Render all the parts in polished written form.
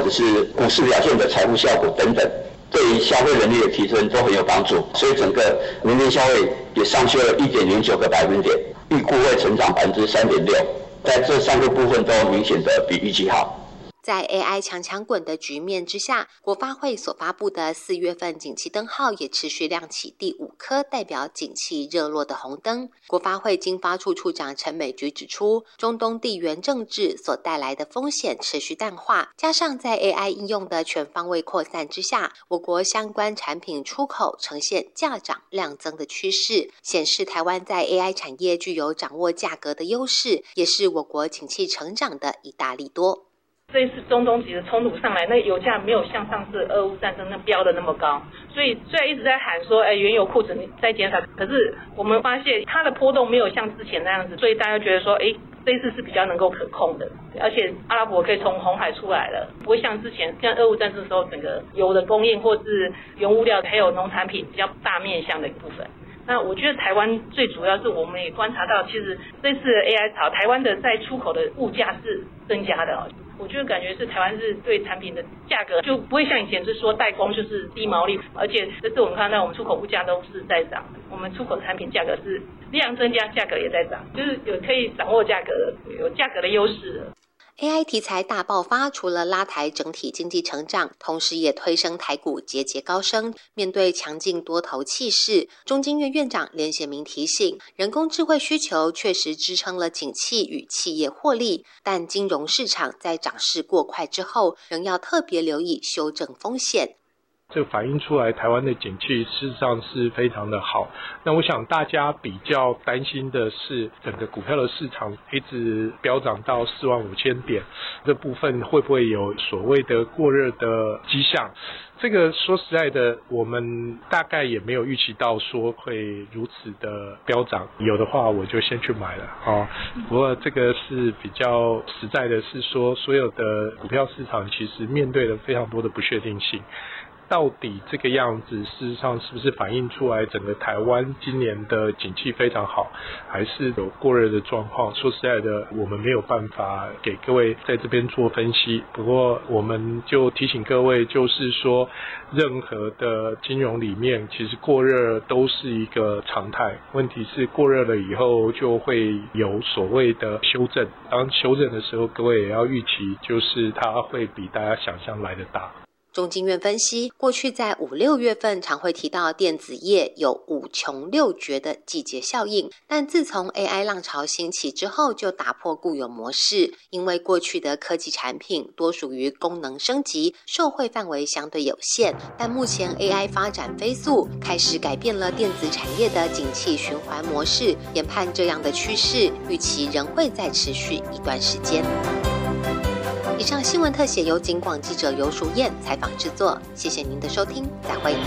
者是股市表现的财富效果等等，对于消费能力的提升都很有帮助。所以整个明年消费也上修了 1.09个百分点，预估会成长 3.6%， 在这3个部分都明显的比预期好。 在 AI 强滚的局面之下，国发会所发布的4月份景气灯号也持续亮起第5颗代表景气热络的红灯。国发会经发处处长陈美菊指出，中东地缘政治所带来的风险持续淡化，加上在 AI 应用的全方位扩散之下，我国相关产品出口呈现价涨量增的趋势，显示台湾在 AI 产业具有掌握价格的优势，也是我国景气成长的一大利多。 这一次中东级的冲突上来，那油价没有像上次俄乌战争那飙的那么高，所以虽然一直在喊说原油库存在减少，可是我们发现它的波动没有像之前那样子，所以大家觉得说这一次是比较能够可控的，而且阿拉伯可以从红海出来了，不会像之前像俄乌战争的时候整个油的供应或是原物料还有农产品比较大面向的一部分。那我觉得台湾最主要是我们也观察到，其实这次的 AI 潮，台湾的在出口的物价是增加的。我觉得感觉是台湾是对产品的价格就不会像以前是说代工就是低毛利，而且这次我们看到我们出口物价都是在涨，我们出口产品价格是量增加，价格也在涨，就是有可以掌握价格，有价格的优势了。 AI 题材大爆发，除了拉抬整体经济成长，同时也推升台股节节高升。面对强劲多头气势，中经院院长连显明提醒，人工智慧需求确实支撑了景气与企业获利，但金融市场在涨势过快之后，仍要特别留意修正风险。 这反映出来台湾的景气事实上是非常的好。那我想大家比较担心的是整个股票的市场一直飙涨到45000点，这部分会不会有所谓的过热的迹象？这个说实在的，我们大概也没有预期到说会如此的飙涨，有的话我就先去买了不过这个是比较实在的是说，所有的股票市场其实面对了非常多的不确定性。到底这个样子事实上是不是反映出来整个台湾今年的景气非常好，还是有过热的状况？说实在的，我们没有办法给各位在这边做分析。不过我们就提醒各位，就是说任何的金融里面其实过热都是一个常态，问题是过热了以后就会有所谓的修正，当修正的时候各位也要预期就是它会比大家想象来得大。 中经院分析，过去在5、6月份常会提到电子业有5穷6绝的季节效应，但自从 AI 浪潮兴起之后就打破固有模式，因为过去的科技产品多属于功能升级，受惠范围相对有限，但目前 AI 发展飞速，开始改变了电子产业的景气循环模式，研判这样的趋势预期仍会再持续一段时间。以上新闻特写由警广记者游淑燕采访制作，谢谢您的收听，再会。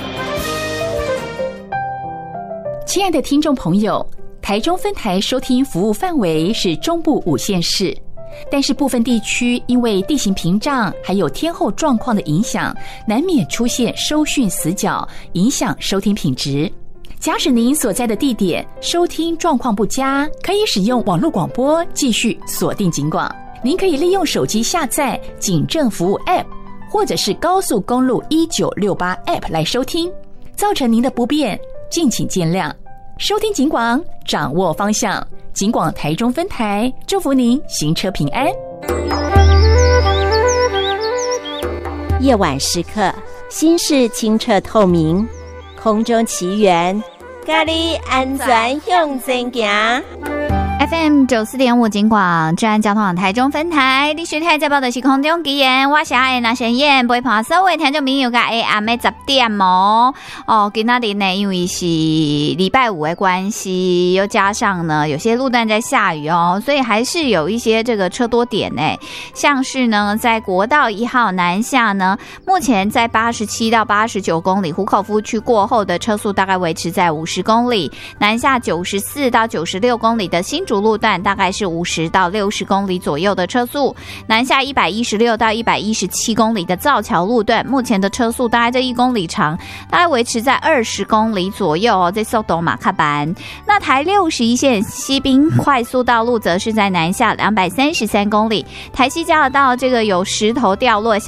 亲爱的听众朋友，台中分台收听服务范围是中部5县市，但是部分地区因为地形屏障还有天候状况的影响，难免出现收讯死角，影响收听品质。假使您所在的地点收听状况不佳，可以使用网络广播继续锁定警广。您可以利用手机下载警政服务 App 或者是高速公路1968 App 来收听，造成您的不便敬请见谅。收听警广，掌握方向，警广台中分台祝福您行车平安。 夜晚时刻，心事清澈透明，空中奇缘，咖喱安全向前行。 FM 94.5警广治安交通网台中分台，你收听这报的是空中奇缘，我是爱那先燕，陪伴所有听众朋友，甲暗暝10点今仔日呢，因为是礼拜5的关系，又加上呢有些路段在下雨所以还是有一些这个车多点像是呢在国道1号南下呢，目前在87到89公里，湖口夫区过后的车速大概维持在50公里，南下94到96公里的新竹路段大概是50到60公里左右的车速，南下116到117公里的造桥路段，目前的车速大概这1公里长，大概维持在20公里左右这速度嘛较慢。那台61线西滨快速道路则是在南下233公里，台西交流道这个有石头掉落